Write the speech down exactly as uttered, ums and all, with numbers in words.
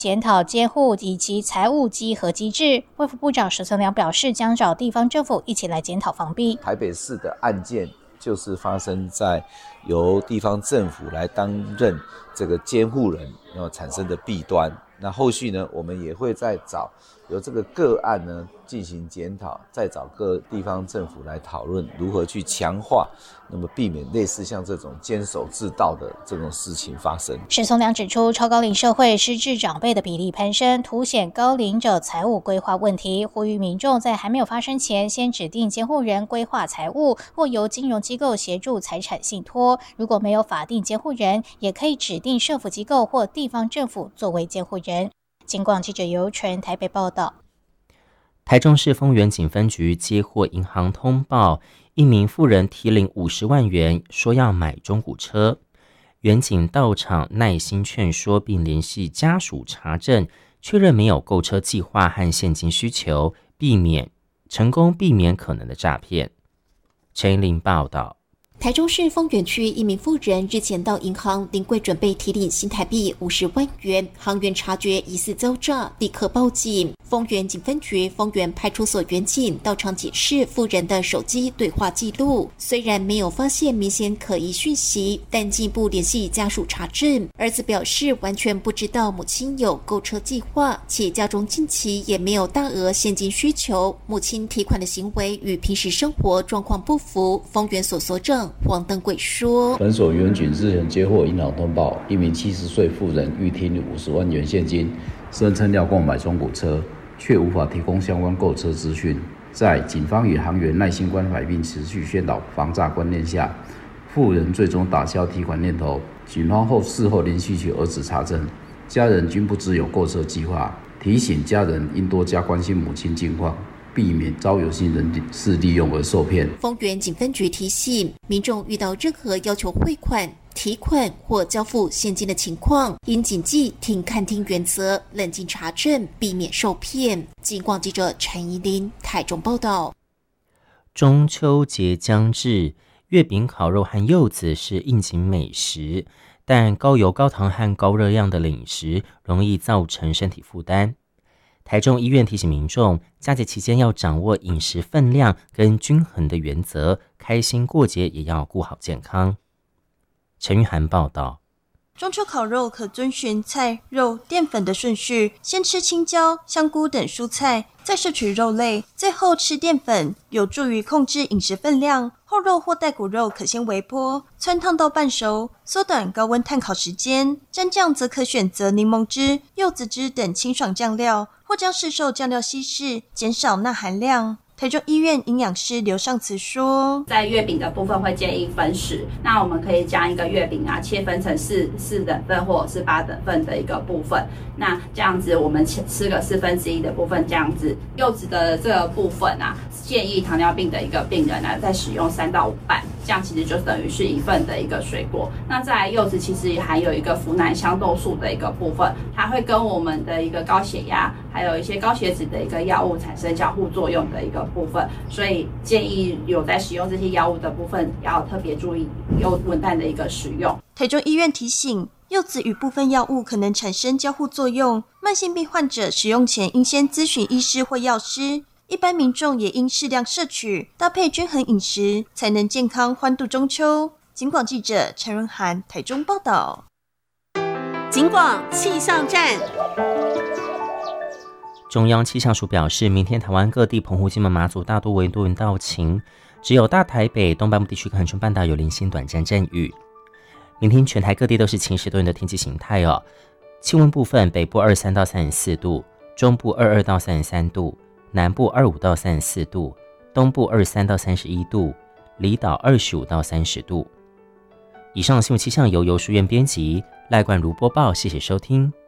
检讨监护以及财务稽核机制。卫福部长沈存良表示，将找地方政府一起来检讨防弊。 台北市的案件就是发生在由地方政府来担任这个监护人然后产生的弊端。那后续呢，我们也会再找由这个个案呢进行检讨，再找各地方政府来讨论如何去强化，那么避免类似像这种监守自盗的这种事情发生。 沈从良指出，超高龄社会失智长辈的比例攀升，凸显高龄者财务规划问题，呼吁民众在还没有发生前，先指定监护人规划财务，或由金融机构协助财产信托。如果没有法定监护人，也可以指定社福机构或地方政府作为监护人。警广记者尤纯台北报道。 台中市丰原警分局接获银行通报，一名妇人提领五十万元，说要买中古车。员警到场耐心劝说，并联系家属查证，确认没有购车计划和现金需求，避免成功避免可能的诈骗。陈依琳报道。 台中市丰原区一名妇人日前到银行临柜准备提领新台币五十万元，行员察觉疑似遭诈，立刻报警。丰原警分局丰原派出所员警到场检视妇人的手机对话记录，虽然没有发现明显可疑讯息，但进一步联系家属查证。儿子表示完全不知道母亲有购车计划，且家中近期也没有大额现金需求，母亲提款的行为与平时生活状况不符。丰原所所长黄登贵说， 本所员警日前接获银行通报，一名七十岁妇人欲提领五十万元现金，声称要购买中古车，却无法提供相关购车资讯。在警方与行员耐心关怀并持续宣导防诈观念下，妇人最终打消提款念头。警方后事后联系其儿子查证，家人均不知有购车计划，提醒家人应多加关心母亲近况，避免遭有心人士利用而受骗。 丰原警分局提醒民众，遇到任何要求汇款、提款或交付现金的情况，应谨记听看听原则，冷静查证，避免受骗。警广记者陈怡琳台中报道。 中秋节将至，月饼、烤肉和柚子是应景美食，但高油、高糖和高热量的饮食容易造成身体负担。台中医院提醒民众，佳节期间要掌握饮食分量跟均衡的原则，开心过节也要顾好健康。陈玉涵报道。 中秋烤肉可遵循菜、肉、淀粉的顺序，先吃青椒、香菇等蔬菜，再摄取肉类，最后吃淀粉，有助于控制饮食分量。厚肉或带骨肉可先微波，汆烫到半熟，缩短高温炭烤时间。蘸酱则可选择柠檬汁、柚子汁等清爽酱料，或将市售酱料稀释，减少钠含量。台中医院营养师刘尚慈说， 在月饼的部分会建议分食，那我们可以将一个月饼啊切分成四四等份或者是八等份的一个部分，那这样子我们吃个四分之一的部分，这样子柚子的这个部分啊，建议糖尿病的一个病人啊再使用三到五瓣，这样其实就等于是一份的一个水果。那再来柚子其实也含有一个呋喃香豆素的一个部分，它会跟我们的一个高血压还有一些高血脂的一个药物产生交互作用的一个部分，所以建议有在使用这些药物的部分要特别注意有稳淡的一个使用。 台中医院提醒，柚子与部分药物可能产生交互作用，慢性病患者使用前应先咨询医师或药师，一般民众也应适量摄取，搭配均衡饮食，才能健康欢度中秋。警广记者陈润涵台中报道。 警广气象站。 中央气象署表示，明天台湾各地澎湖、金门、马祖大多为多云到晴，只有大台北、东半部地区跟恒春半岛有零星短暂阵雨。明天全台各地都是晴时多云的天气形态哦。气温部分，北部二十三到三十四度，中部二十二到三十三度，南部二十五到三十四度，东部二十三到三十一度，离岛二十五到三十度。以上新闻气象由游书院编辑，赖冠如播报，谢谢收听。